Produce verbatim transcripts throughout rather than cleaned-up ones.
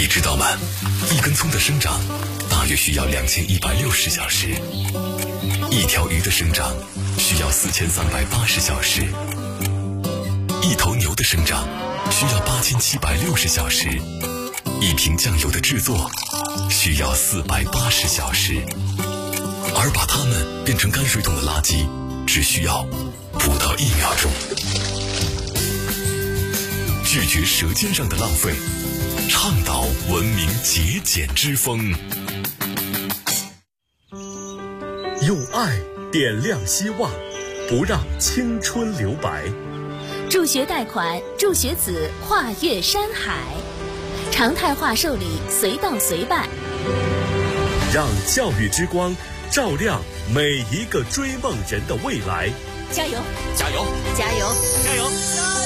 你知道吗？一根葱的生长大约需要两千一百六十小时，一条鱼的生长需要四千三百八十小时，一头牛的生长需要八千七百六十小时，一瓶酱油的制作需要四百八十小时，而把它们变成泔水桶的垃圾只需要不到一秒钟。拒绝舌尖上的浪费，倡导文明节俭之风。 用爱点亮希望，不让青春留白。 助学贷款，助学子跨越山海，常态化受理，随到随办。 让教育之光照亮每一个追梦人的未来。 加油！ 加油！ 加油！ 加油！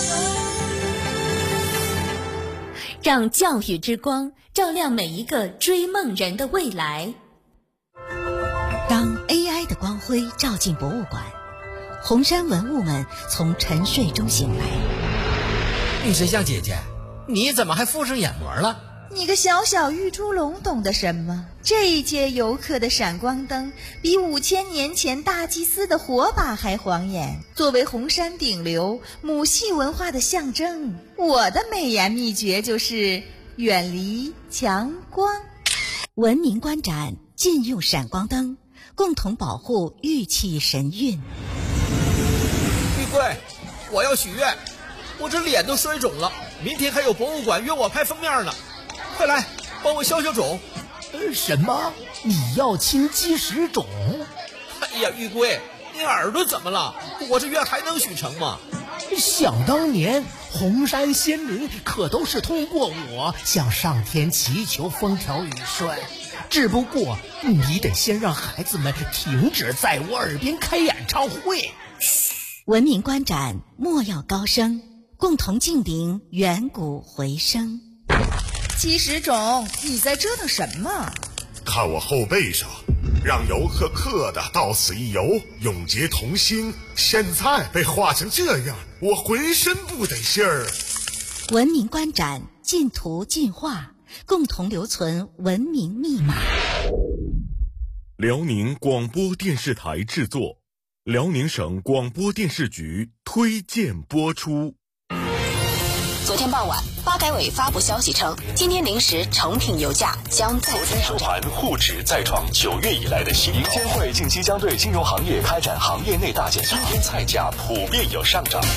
让教育之光照亮每一个追梦人的未来。 当 A I 的光辉照进博物馆，红山文物们从沉睡中醒来。 玉水香姐姐，你怎么还附上眼膜了？ 你个小小玉猪笼懂得什么？这一届游客的闪光灯比五千年前大祭司的火把还晃眼。作为红山顶流母系文化的象征，我的美颜秘诀就是远离强光。 文明观展，禁用闪光灯，共同保护玉器神韵。 玉贵，我要许愿，我这脸都摔肿了，明天还有博物馆约我拍封面呢。快来帮我消消肿。 呃，什么？你要清鸡屎肿？ 哎呀，玉贵，你耳朵怎么了？我这愿还能许成吗？ 想当年红山仙民可都是通过我向上天祈求风调雨顺，只不过你得先让孩子们停止在我耳边开演唱会。 文明观展，莫要高声，共同敬灵远古回声。 鸡屎肿，你在折腾什么？ 看我后背上，让游客刻的到此一游，永结同心。现在被画成这样，我浑身不得劲儿。 文明观展，禁图禁画，共同留存文明密码。 辽宁广播电视台制作，辽宁省广播电视局推荐播出。 昨天傍晚，发改委发布消息称，今天零时成品油价将再次上涨。 沪指再创九月以来的新高。银监会近期将对金融行业开展行业内大检查，今天菜价普遍有上涨。